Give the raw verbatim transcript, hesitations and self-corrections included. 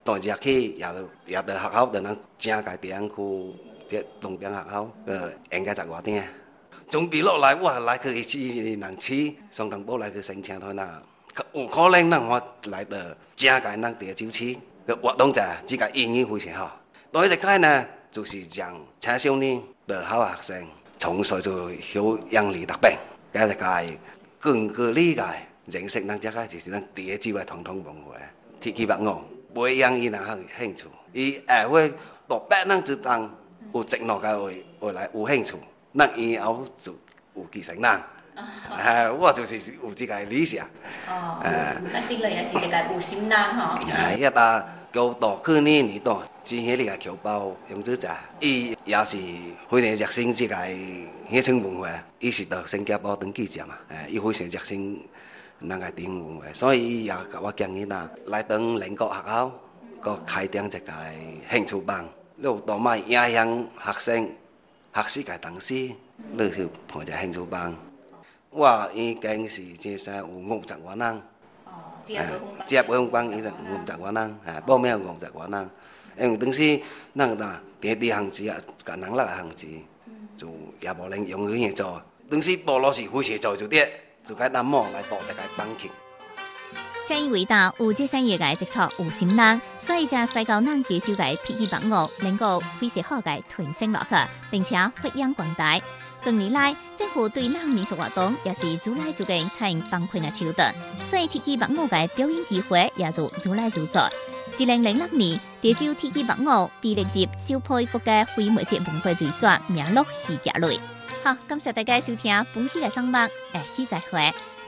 当日去也也到学校，就咱正家地方去这东边学校，呃，应该十外点。准备落来，我来去一次人去，上东部来去申请台那，有可能咱我来到正家咱地州去，个活动者这个意义非常好。第一个开呢，就是让青少年的好学生从小就晓养理达病，第一个更个理解认识咱这个就是咱地州的传统文化，铁器白鹅，培养伊那兴趣，伊下回大伯咱就当有承诺个会会来有兴趣。咱以后就有继承人，啊，我就是有这个理想。 哦，啊，是你也是一个有心人吼。 啊，一搭高大去年年代，之前那个侨胞杨子仔，伊也是非常热心这个乡村文化，伊是到新加坡当记者嘛，诶，伊非常热心咱个地方文化，所以伊也甲我建议呐，来当邻国学校，佮开展一个兴趣班，有多卖影响学生。学习个东西，你去碰一个兴趣班。我已经是即啥有五十外人。 哦，职业职业培训班已经五十外人，哎，报名有五十外人。因为当时咱呐，第第项职啊，甲人力个项职，就也无能用去做。当时部落是非常做就啲，就该咱某来报一个班去。 正因为大有这产业嘅接触有心人，所以才使到咱地州嘅铁器房屋能够非常好嘅传承落去，并且发扬光大。近年来，政府对咱民俗活动也是愈来愈嘅采用放宽嘅手段，所以铁器房屋嘅表演机会也就愈来愈多。二零零六年，地州铁器房屋被列入首批国家非物质文化遗产名录虚假类。好，感谢大家收听本期嘅上班，下期再会。